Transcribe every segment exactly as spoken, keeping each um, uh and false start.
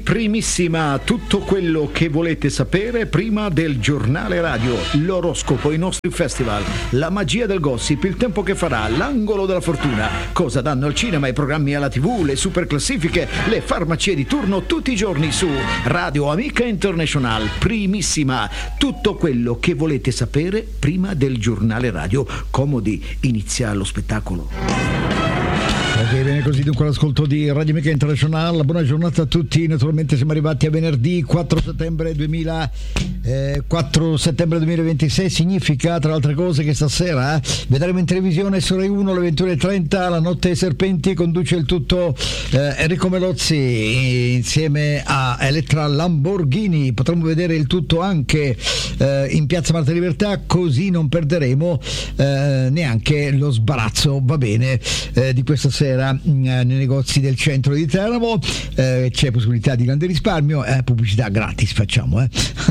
Primissima, tutto quello che volete sapere prima del giornale radio, l'oroscopo, i nostri festival, la magia del gossip, il tempo che farà, l'angolo della fortuna, cosa danno al cinema, i programmi alla tivù, le super classifiche, le farmacie di turno tutti i giorni su Radio Amica International. Primissima, tutto quello che volete sapere prima del giornale radio. Comodi, inizia lo spettacolo. Ok, bene, così dunque l'ascolto di Radio Amica International. Buona giornata a tutti. Naturalmente siamo arrivati a venerdì quattro settembre duemila, eh, quattro settembre duemilaventisei. Significa, tra le altre cose, che stasera eh, vedremo in televisione su Rai uno alle ventuno e trenta La Notte ai Serpenti. Conduce il tutto eh, Enrico Melozzi insieme a Elettra Lamborghini. Potremo vedere il tutto anche eh, in Piazza Marta Libertà, così non perderemo eh, neanche lo sbarazzo, va bene, eh, di questa sera nei negozi del centro di Teramo. Eh, c'è possibilità di grande risparmio, eh, pubblicità gratis facciamo, eh.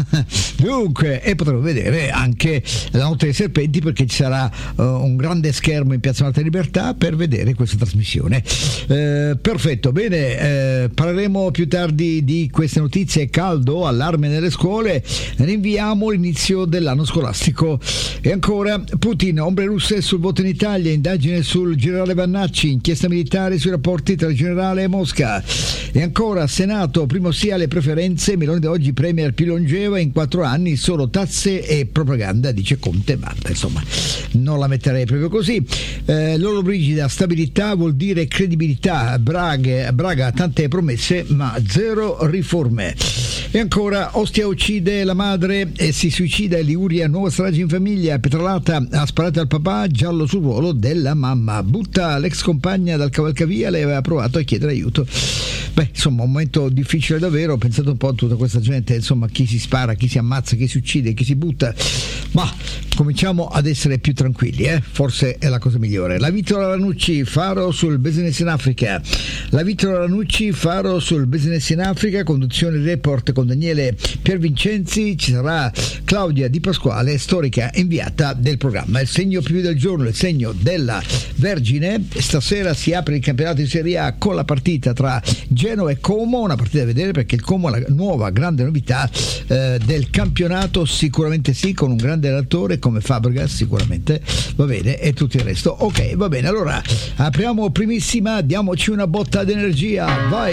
Dunque, e potremo vedere anche La Notte dei Serpenti, perché ci sarà uh, un grande schermo in Piazza Marta Libertà per vedere questa trasmissione. Eh, perfetto, bene, eh, parleremo più tardi di queste notizie. Caldo, allarme nelle scuole, rinviamo l'inizio dell'anno scolastico. E ancora, Putin, ombre russe sul voto in Italia, indagine sul generale Vannacci, inchiesta militare sui rapporti tra il generale e Mosca. E ancora, Senato, primo sì alle preferenze, Meloni da oggi premier più longeva in quattro anni, solo tasse e propaganda, dice Conte. Ma insomma, non la metterei proprio così. Eh, Lollobrigida, stabilità vuol dire credibilità. Braga, Braga, tante promesse ma zero riforme. E ancora, Ostia uccide la madre e si suicida in Liguria, nuova strage in famiglia. Petrolata ha sparato al papà, giallo sul ruolo della mamma. Butta l'ex compagna dal cavalcavia, lei aveva provato a chiedere aiuto. Beh, insomma, un momento difficile davvero. Pensate un po' a tutta questa gente, insomma, chi si spara, chi si ammazza, chi si uccide, chi si butta. Ma cominciamo ad essere più tranquilli, eh? Forse è la cosa migliore. La Vittoria Ranucci, faro sul business in Africa. La Vittoria Ranucci, faro sul business in Africa, conduzione di report con Daniele Piervincenzi. Ci sarà Claudia Di Pasquale, storica inviata del programma. Il segno più del giorno, il segno della Vergine. Stasera si apre il campionato di Serie A con la partita tra Genoa e Como, una partita da vedere perché il Como è la nuova grande novità eh, del campionato, sicuramente sì, con un grande allenatore come Fabregas, sicuramente, va bene, e tutto il resto. Ok, va bene, allora apriamo primissima, diamoci una botta d'energia, vai!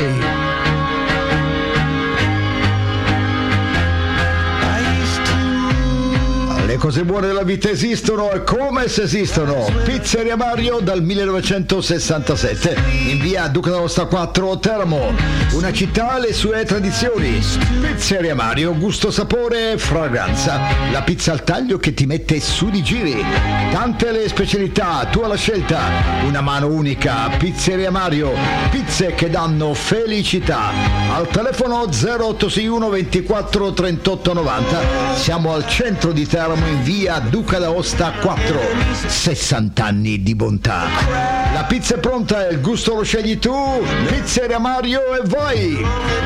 Le cose buone della vita esistono, e come se esistono. Pizzeria Mario dal millenovecentosessantasette in via Duca d'Aosta quattro, Teramo, una città alle sue tradizioni. Pizzeria Mario, gusto, sapore, fragranza, la pizza al taglio che ti mette su di giri, tante le specialità, tu alla scelta, una mano unica. Pizzeria Mario, pizze che danno felicità. Al telefono zero otto sei uno ventiquattro trentotto novanta. Siamo al centro di Teramo in via Duca d'Aosta quattro. sessanta anni di bontà. La pizza è pronta, il gusto lo scegli tu. Pizzeria Mario, e vai!